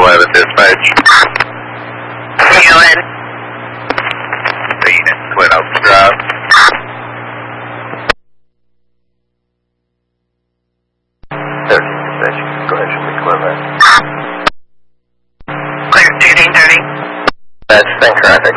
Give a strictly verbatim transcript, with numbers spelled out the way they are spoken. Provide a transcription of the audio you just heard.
eleven dispatch. Feeling. Unit Twin Oaks Drive. thirteen dispatch. Go ahead, should be clear back. Clear, fifteen thirty. That's same traffic.